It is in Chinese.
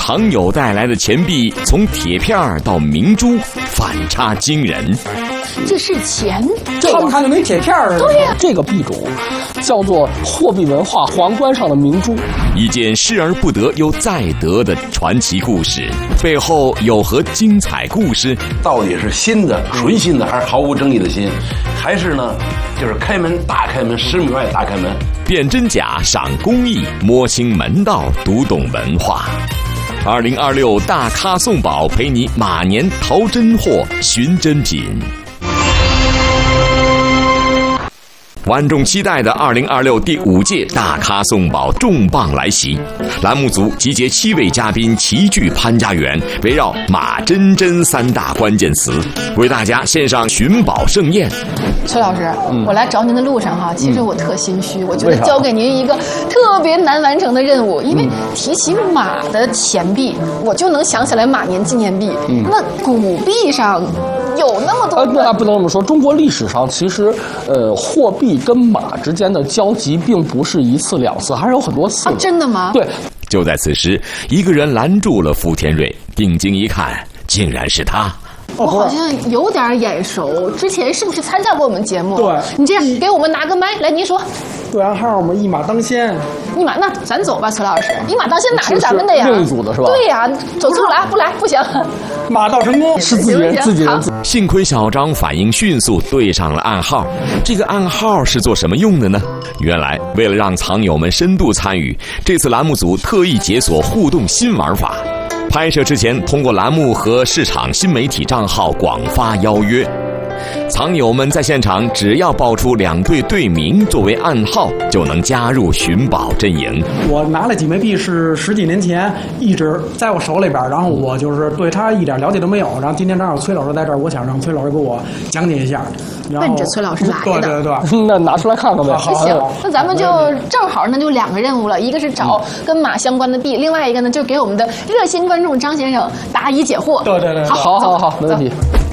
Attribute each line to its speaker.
Speaker 1: 常友带来的钱币从铁片到明珠，反差惊人。
Speaker 2: 这是钱，
Speaker 3: 他们看着没铁片儿。
Speaker 2: 对呀，
Speaker 3: 这个币种叫做货币文化皇冠上的明珠。
Speaker 1: 一件失而不得又再得的传奇故事，背后有何精彩故事？
Speaker 4: 到底是新的、纯新的，还是毫无争议的新？还是呢，就是大开门，10米外大开门？
Speaker 1: 辨真假，赏工艺，摸清门道，读懂文化。2026大咖送宝，陪你马年淘真货，寻真品。万众期待的2026第5届大咖送宝重磅来袭，栏目组集结7位嘉宾齐聚潘家园，围绕马真真3大关键词，为大家献上寻宝盛宴。
Speaker 2: 崔老师，我来找您的路上哈，其实我特心虚，我觉得交给您一个特别难完成的任务，因为提起马的钱币，我就能想起来马年纪念币，那古币上有那么多。
Speaker 3: 那不能这么说，中国历史上其实货币跟马之间的交集并不是1次2次，还是有很多次。
Speaker 2: 真的吗？
Speaker 3: 对。
Speaker 1: 就在此时，一个人拦住了傅天瑞，定睛一看，竟然是他。
Speaker 2: 我好像有点眼熟，之前是不是参加过我们节目？
Speaker 3: 对，
Speaker 2: 你这样给我们拿个麦来，您说。
Speaker 3: 对暗号嘛，一马当先。
Speaker 2: 那咱走吧，崔老师。一马当先哪是咱们的呀？
Speaker 3: 另一组的是吧？
Speaker 2: 对呀，走错了，不来不行。
Speaker 3: 马到成功是自己人。
Speaker 1: 幸亏小张反应迅速，对上了暗号。这个暗号是做什么用的呢？原来为了让藏友们深度参与，这次栏目组特意解锁互动新玩法。拍摄之前，通过栏目和市场新媒体账号广发邀约。藏友们在现场只要报出2对队名作为暗号，就能加入寻宝阵营。
Speaker 5: 我拿了几枚币是10几年前一直在我手里边，然后我就是对他一点了解都没有。然后今天正好崔老师在这儿，我想让崔老师给我讲解一下。
Speaker 2: 奔着崔老师来的。
Speaker 5: 对。
Speaker 3: 那拿出来看看呗。
Speaker 2: 行，那咱们就正好那就2个任务了，一个是找跟马相关的币，另外一个呢就给我们的热心观众张先生答疑解惑。
Speaker 5: 对。
Speaker 3: 好，没问题。